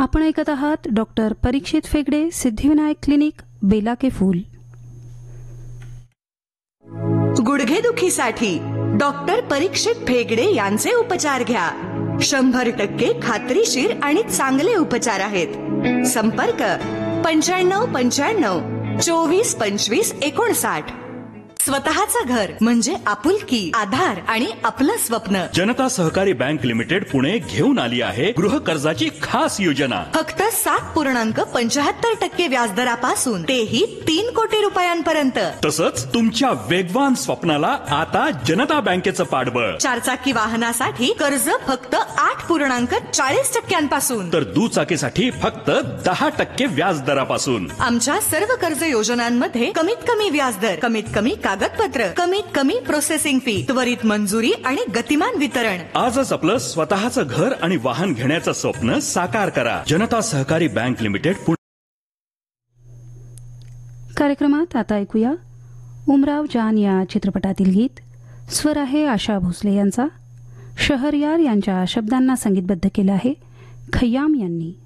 आपण ऐकत आहात डॉक्टर परीक्षित फेगडे, सिद्धिविनायक क्लिनिक, बेला के फूल. गुडघेदुखीसाठी डॉक्टर परीक्षित फेगडे यांचे उपचार घ्या. 100% खात्रीशीर आणि चांगले उपचार आहेत. संपर्क 9595 24 25 59. स्वतःचं घर म्हणजे आपुलकी, आधार आणि आपलं स्वप्न. जनता सहकारी बँक लिमिटेड पुणे घेऊन आली आहे गृह कर्जाची खास योजना. फक्त 7.75% व्याजदरापासून, तेही 3 कोटी रुपयांपर्यंत. तसंच तुमच्या वेगवान स्वप्नाला आता जनता बँकेचं पाठबळ. 4 चाकी वाहनासाठी कर्ज फक्त 8.40% तर दुचाकीसाठी फक्त 10% व्याजदरापासून. आमच्या सर्व कर्ज योजनांमध्ये कमीत कमी व्याजदर, कमीत कमी कागदपत्र, कमीत कमी प्रोसेसिंग फी, त्वरित मंजुरी आणि गतिमान वितरण. आजच आपलं स्वतःचं घर आणि वाहन घेण्याचं स्वप्न साकार करा. जनता सहकारी बँक लिमिटेड. कार्यक्रमात आता ऐकूया उमराव जान या चित्रपटातील गीत. स्वर आहे आशा भोसले यांचा. शहरयार यांच्या शब्दांना संगीतबद्ध केलं आहे खय्याम यांनी.